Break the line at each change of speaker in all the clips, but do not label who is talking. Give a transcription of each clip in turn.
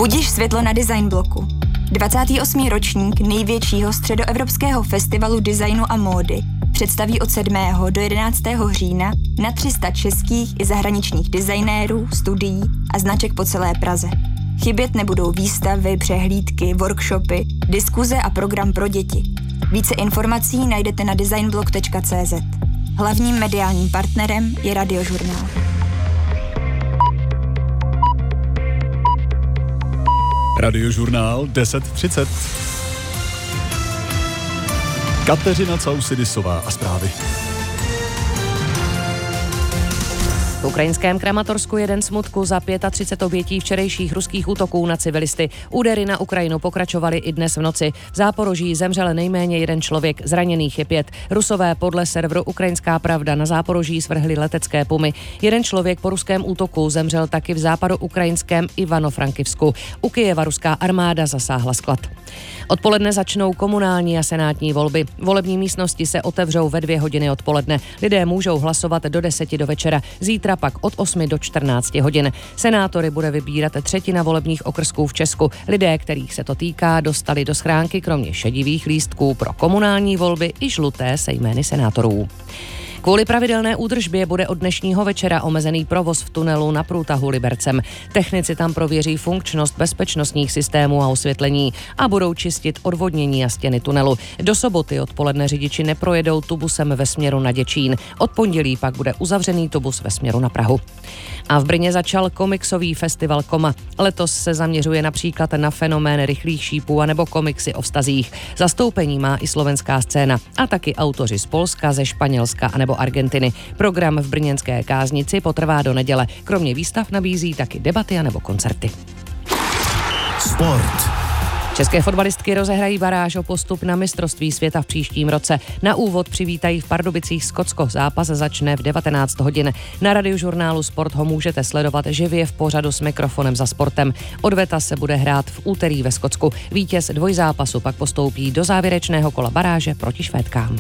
Budiš světlo na design bloku. 28. ročník největšího středoevropského festivalu designu a módy představí od 7. do 11. října na 300 českých i zahraničních designérů, studií a značek po celé Praze. Chybět nebudou výstavy, přehlídky, workshopy, diskuze a program pro děti. Více informací najdete na designblog.cz. Hlavním mediálním partnerem je Radiožurnál.
Radiožurnál 10:30. Kateřina Causidisová a zprávy.
V ukrajinském Kramatorsku je den smutku za 35 obětí včerejších ruských útoků na civilisty. Údery na Ukrajinu pokračovaly i dnes v noci. V Záporoží zemřel nejméně 1 člověk, zraněných je 5. Rusové podle serveru Ukrajinská pravda na Záporoží svrhli letecké pumy. 1 člověk po ruském útoku zemřel taky v západoukrajinském Ivano-Frankivsku. U Kyjeva ruská armáda zasáhla sklad. Odpoledne začnou komunální a senátní volby. Volební místnosti se otevřou ve 2 hodiny odpoledne. Lidé můžou hlasovat do 10 do večera. Zítra pak od 8 do 14 hodin. Senátory bude vybírat 1/3 volebních okrsků v Česku. Lidé, kterých se to týká, dostali do schránky kromě šedivých lístků pro komunální volby i žluté se jmény senátorů. Kvůli pravidelné údržbě bude od dnešního večera omezený provoz v tunelu na průtahu Libercem. Technici tam prověří funkčnost bezpečnostních systémů a osvětlení a budou čistit odvodnění a stěny tunelu. Do soboty odpoledne řidiči neprojedou tubusem ve směru na Děčín. Od pondělí pak bude uzavřený tubus ve směru na Prahu. A v Brně začal komiksový festival Koma. Letos se zaměřuje například na fenomén rychlých šípů anebo komiksy o vztazích. Zastoupení má i slovenská scéna a taky autoři z Polska, ze Španělska anebo Argentiny. Program v brněnské Káznici potrvá do neděle. Kromě výstav nabízí taky debaty anebo koncerty.
Sport.
České fotbalistky rozehrají baráž o postup na mistrovství světa v příštím roce. Na úvod přivítají v Pardubicích Skotsko. Zápas začne v 19 hodin. Na Radiožurnálu Sport ho můžete sledovat živě v pořadu s mikrofonem za sportem. Odveta se bude hrát v úterý ve Skotsku. Vítěz dvojzápasu pak postoupí do závěrečného kola baráže proti Švédkám.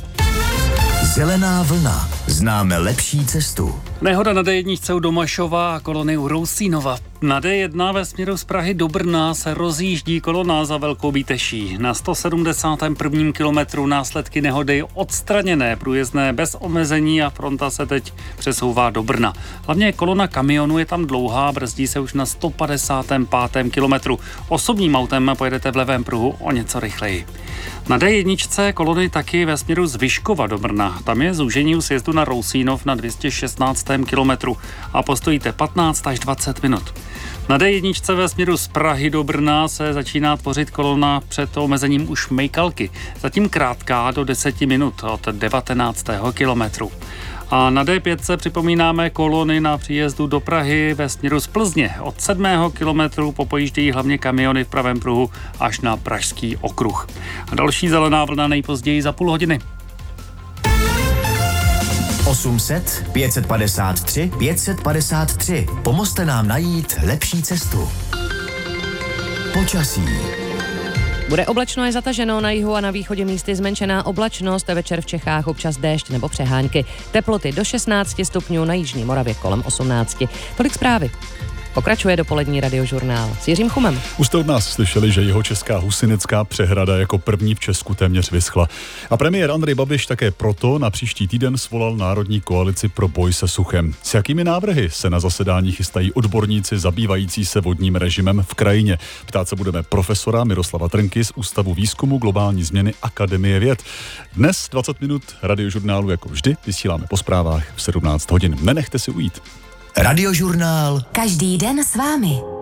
Zelená vlna. Známe lepší cestu.
Nehoda na D1 u Domašova a kolony u Rousínova. Na D1 ve směru z Prahy do Brna se rozjíždí kolona za Velkou Bíteší. Na 171. kilometru následky nehody odstraněné, průjezdné bez omezení a fronta se teď přesouvá do Brna. Hlavně kolona kamionu je tam dlouhá, brzdí se už na 155. kilometru. Osobním autem pojedete v levém pruhu o něco rychleji. Na D1 kolony taky ve směru z Vyškova do Brna. Tam je zúžení u sjezdu na Rousínov na 216. kilometru a postojíte 15 až 20 minut. Na D1 ve směru z Prahy do Brna se začíná tvořit kolona před omezením u Šmejkalky. Zatím krátká do 10 minut od 19. kilometru. A na D5 se připomínáme kolony na příjezdu do Prahy ve směru z Plzně. Od 7. kilometru popojíždějí hlavně kamiony v pravém pruhu až na Pražský okruh. A další zelená vlna nejpozději za půl hodiny.
800 553 553. Pomozte nám najít lepší cestu. Počasí.
Bude oblačno a zataženo, na jihu a na východě místy zmenšená oblačnost, večer v Čechách občas déšť nebo přehánky. Teploty do 16 stupňů, na jižní Moravě kolem 18. Tolik zprávy. Pokračuje dopolední Radiožurnál s Jiřím Chumem.
Už jste od nás slyšeli, že jihočeská Husinecká přehrada jako první v Česku téměř vyschla. A premiér Andrej Babiš také proto na příští týden svolal Národní koalici pro boj se suchem. S jakými návrhy se na zasedání chystají odborníci zabývající se vodním režimem v krajině? Ptát se budeme profesora Miroslava Trnky z Ústavu výzkumu globální změny Akademie věd. Dnes 20 minut Radiožurnálu jako vždy vysíláme po zprávách v 17 hodin. Nenechte si ujít.
Radiožurnál.
Každý den s vámi.